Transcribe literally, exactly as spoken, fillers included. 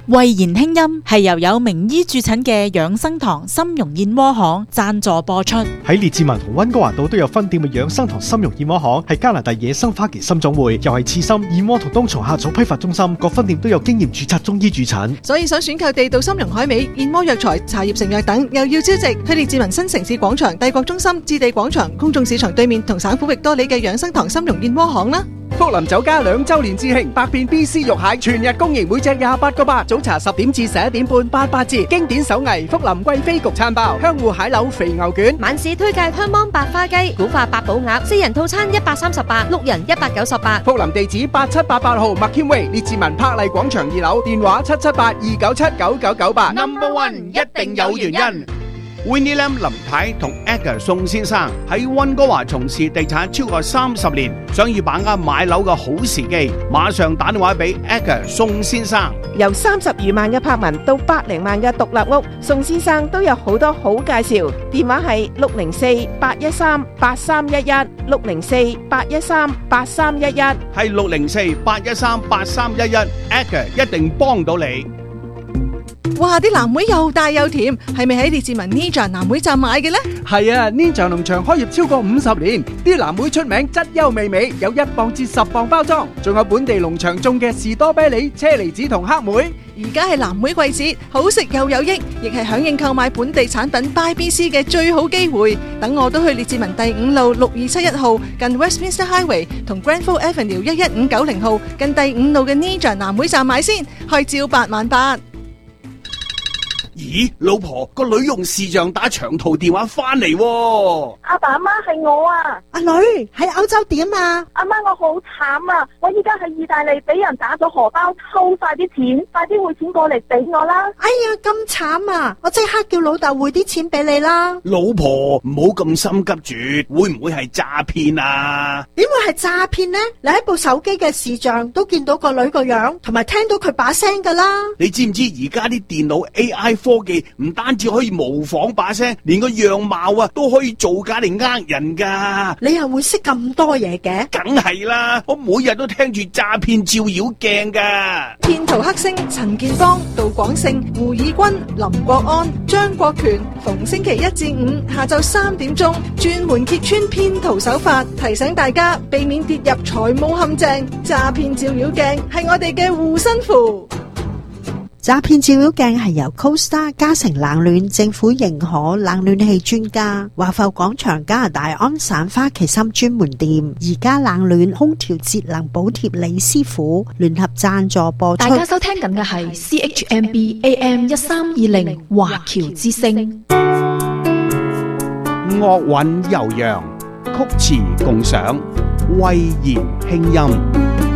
慧言輕音係由有名醫駐診嘅養生堂參茸燕窩行贊助播出。 喺列治文同溫哥華島都有分店嘅養生堂參茸燕窩行，係加拿大野生花旗參總會，又係刺參、燕窩同冬蟲夏草批發中心，各分店都有經驗註冊中醫駐診。 所以想選購地道參茸海味、燕窩藥材、茶葉成藥等，又要招值去列治文新城市廣場、帝國中心、置地廣場、公眾市場對面同省府域多里嘅養生堂參茸燕窩行啦。 福林酒家兩周年致慶，百變 B C 肉蟹全日供應，每隻廿八個八。早茶十點至十一點半，八八折。經典手藝福林貴妃焗餐包、香芋蟹柳肥牛卷。 晚市推介香芒白花雞、古法八寶鴨，四人套餐一百三十八，六人一百九十八。 福林地址八七八八號麥謙威列治文柏麗廣場二樓，電話七七八二九七九九九八。 Number One 一定有原因。Winnie Lam 林太同 Edgar 宋先生喺溫哥華從事地產超過三十年，想要把握買樓嘅好時機，馬上打電話俾 Edgar 宋先生。 由三十餘萬嘅柏文到百零萬嘅獨立屋，宋先生都有好多好介紹。電話係六零四八一三八三一一，六零四八一三八三一一， 係六零四八一三八三一一 ，Edgar 一定幫到你。 哇！啲藍莓又大又甜，係咪喺列治文 Ninja 藍莓站買嘅呢？ 係啊 ，Ninja 農場開業超過五十年，啲藍莓出名質優味美，有一磅至十磅包裝，仲有本地農場種嘅士多啤梨、車厘子同黑莓。 而家係藍莓季節，好食又有益，亦係響應購買本地產品 Buy B C 嘅最好機會。等我都去列治文第五路六二七一號近 Westminster Highway 同 Granville Avenue 一一五九零號近第五路嘅 Ninja 藍莓站買先，開招八萬八。 咦，老婆，個女用視像打長途電話翻嚟喎。 阿爸阿媽係我啊。 阿女喺歐洲點啊？ 阿媽我好慘啊！我依家喺意大利俾人打咗荷包，抽晒啲錢，快啲匯錢過嚟俾我啦！ 哎呀，咁慘啊！我即刻叫老豆匯啲錢俾你啦。 老婆唔好咁心急住，會唔會係詐騙啊？ 點會係詐騙呢？你喺部手機嘅視像都見到個女個樣，同埋聽到佢把聲噶啦。 你知唔知而家啲電腦 A I 科技唔單止可以模仿把聲，連個樣貌啊都可以造假嚟呃人噶。 你又會識咁多嘢嘅？ 梗係啦，我每日都聽住詐騙照妖鏡噶。 騙徒黑星陳建邦、杜廣勝、胡以軍、林國安、張國權，逢星期一至五下晝三點鐘，專門揭穿騙徒手法，提醒大家避免跌入財務陷阱。詐騙照妖鏡係我哋嘅護身符。 詐騙照妖鏡係由 CoStar 嘉誠冷暖政府認可冷暖氣專家華埠廣場加拿大安省花旗參專門店而家冷暖空調節能補貼李師傅聯合贊助播出。 大家收聽緊嘅係 C H M B A M 一三二零華僑之聲。 樂韻悠揚，曲詞共賞，慧言輕音。